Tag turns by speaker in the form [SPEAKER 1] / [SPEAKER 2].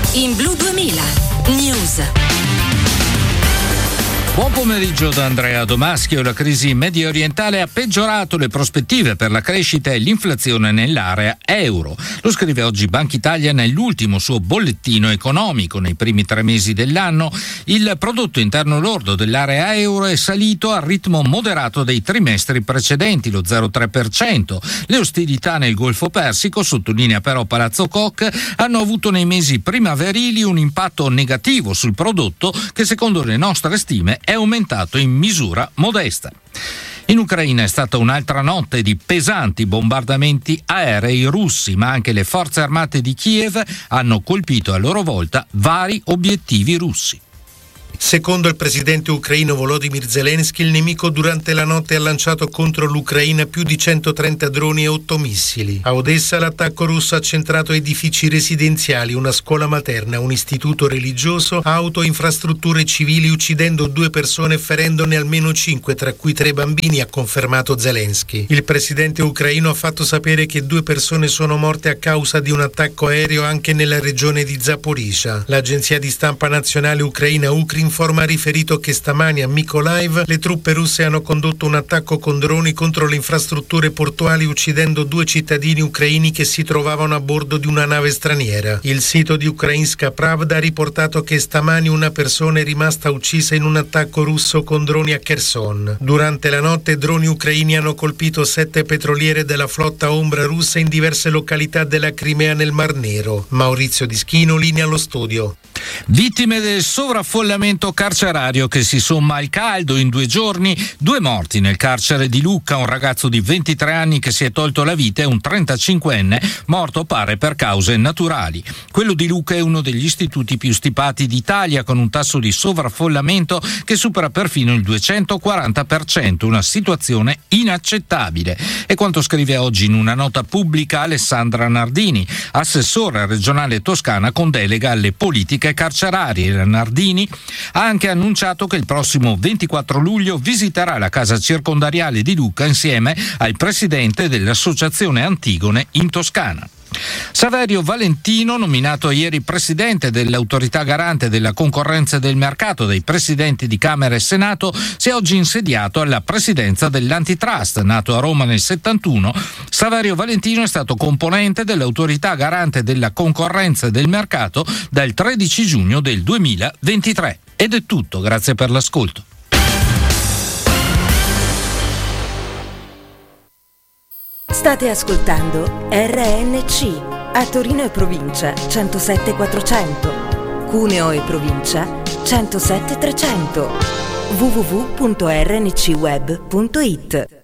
[SPEAKER 1] In Blu 2000 News.
[SPEAKER 2] Buon pomeriggio da Andrea Domaschio. La crisi medio orientale ha peggiorato le prospettive per la crescita e l'inflazione nell'area euro. Lo scrive oggi Banca Italia nell'ultimo suo bollettino economico. Nei primi 3 mesi dell'anno il prodotto interno lordo dell'area euro è salito al ritmo moderato dei trimestri precedenti, lo 0,3%. Le ostilità nel Golfo Persico, sottolinea però Palazzo Koch, hanno avuto nei mesi primaverili un impatto negativo sul prodotto che, secondo le nostre stime, è aumentato in misura modesta. In Ucraina è stata un'altra notte di pesanti bombardamenti aerei russi, ma anche le forze armate di Kiev hanno colpito a loro volta vari obiettivi russi.
[SPEAKER 3] Secondo il presidente ucraino Volodymyr Zelensky, il nemico durante la notte ha lanciato contro l'Ucraina più di 130 droni e 8 missili. A Odessa l'attacco russo ha centrato edifici residenziali, una scuola materna, un istituto religioso, auto e infrastrutture civili, uccidendo 2 persone e ferendone almeno 5, tra cui 3 bambini, ha confermato Zelensky. Il presidente ucraino ha fatto sapere che 2 persone sono morte a causa di un attacco aereo anche nella regione di Zaporizhzhia. L'agenzia di stampa nazionale ucraina Ukrinform ha riferito che stamani a Mykolaiv le truppe russe hanno condotto un attacco con droni contro le infrastrutture portuali, uccidendo 2 cittadini ucraini che si trovavano a bordo di una nave straniera. Il sito di Ukrainska Pravda ha riportato che stamani una persona è rimasta uccisa in un attacco russo con droni a Kherson. Durante la notte droni ucraini hanno colpito 7 petroliere della flotta ombra russa in diverse località della Crimea nel Mar Nero. Maurizio Dischino, linea allo studio.
[SPEAKER 2] Vittime del sovraffollamento carcerario che si somma al caldo. In 2 giorni 2 morti nel carcere di Lucca, un ragazzo di 23 anni che si è tolto la vita e un 35enne morto pare per cause naturali. Quello di Lucca è uno degli istituti più stipati d'Italia, con un tasso di sovraffollamento che supera perfino il 240%, una situazione inaccettabile. È quanto scrive oggi in una nota pubblica Alessandra Nardini, assessore regionale toscana con delega alle politiche carcerarie. La Nardini ha anche annunciato che il prossimo 24 luglio visiterà la casa circondariale di Lucca insieme al presidente dell'associazione Antigone in Toscana. Saverio Valentino, nominato ieri presidente dell'autorità garante della concorrenza e del mercato dei presidenti di Camera e Senato, si è oggi insediato alla presidenza dell'Antitrust. Nato a Roma nel 71, Saverio Valentino è stato componente dell'autorità garante della concorrenza e del mercato dal 13 giugno del 2023. Ed è tutto, grazie per l'ascolto.
[SPEAKER 1] State ascoltando RNC, a Torino e provincia 107.400, Cuneo e provincia 107.300, www.rncweb.it.